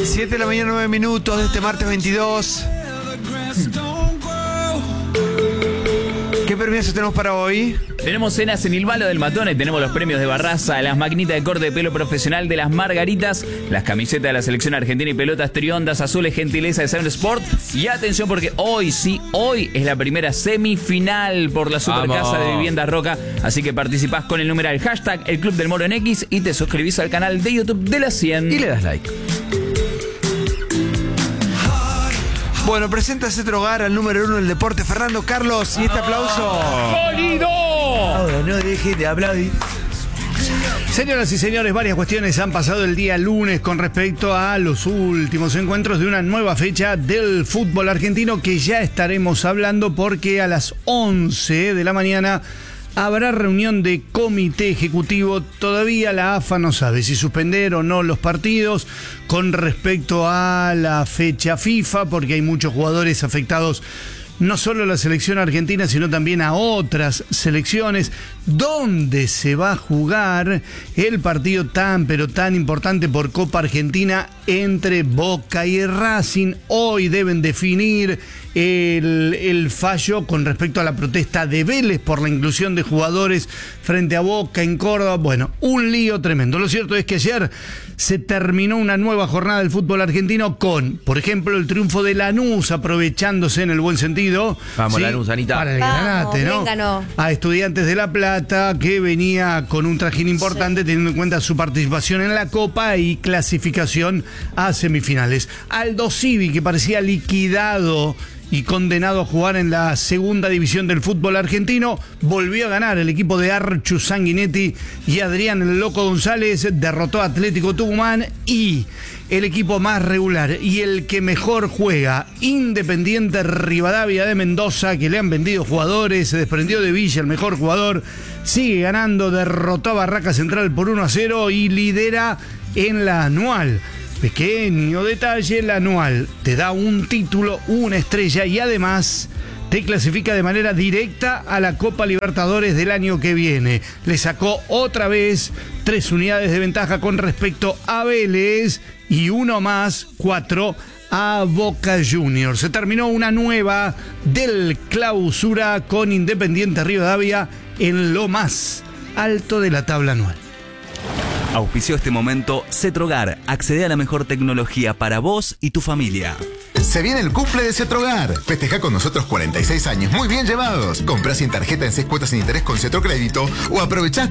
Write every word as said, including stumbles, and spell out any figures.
siete de la mañana, nueve minutos de este martes veintidós. ¿Qué premios tenemos para hoy? Tenemos cenas en Ilvalo del Matone, tenemos los premios de Barraza, las maquinitas de corte de pelo profesional de las Margaritas, las camisetas de la selección argentina y pelotas triondas azules, gentileza de Sound Sport. Y atención porque hoy, sí, hoy es la primera semifinal por la Supercasa Vamos. de Viviendas Roca. Así que participás con el numeral hashtag El Club del Moro en X y te suscribís al canal de YouTube de la cien. Y le das like. Bueno, presenta Cetro Hogar al número uno del deporte, Fernando Carlos, y este aplauso. ¡Sólido! Ahora no deje de hablar. Señoras y señores, varias cuestiones han pasado el día lunes con respecto a los últimos encuentros de una nueva fecha del fútbol argentino, que ya estaremos hablando porque a las once de la mañana habrá reunión de comité ejecutivo. Todavía la A F A no sabe si suspender o no los partidos con respecto a la fecha FIFA, porque hay muchos jugadores afectados, no solo a la selección argentina, sino también a otras selecciones. ¿Dónde se va a jugar el partido tan, pero tan importante por Copa Argentina entre Boca y Racing? Hoy deben definir el, el fallo con respecto a la protesta de Vélez por la inclusión de jugadores frente a Boca en Córdoba. Bueno, un lío tremendo. Lo cierto es que ayer se terminó una nueva jornada del fútbol argentino con, por ejemplo, el triunfo de Lanús, aprovechándose en el buen sentido. Vamos, ¿sí? Lanús, Anita. Para el Vamos, granate, ¿no? bien ganó. A Estudiantes de La Plata, que venía con un trajín importante, sí, teniendo en cuenta su participación en la Copa y clasificación a semifinales. Aldo Civi, que parecía liquidado y condenado a jugar en la segunda división del fútbol argentino, volvió a ganar. El equipo de Archu Sanguinetti y Adrián el Loco González derrotó a Atlético Tucumán. Y el equipo más regular y el que mejor juega, Independiente Rivadavia de Mendoza, que le han vendido jugadores, se desprendió de Villa, el mejor jugador, sigue ganando, derrotó a Barraca Central por uno a cero y lidera en la anual. Pequeño detalle, la anual te da un título, una estrella y además te clasifica de manera directa a la Copa Libertadores del año que viene. Le sacó otra vez tres unidades de ventaja con respecto a Vélez y uno más, cuatro, a Boca Juniors. Se terminó una nueva del clausura con Independiente Rivadavia en lo más alto de la tabla anual. Auspició este momento Cetro Hogar. Accede a la mejor tecnología para vos y tu familia. Se viene el cumple de Cetro Hogar. Festeja con nosotros cuarenta y seis años muy bien llevados. Comprá sin tarjeta en seis cuotas sin interés con Cetro Crédito o aprovechá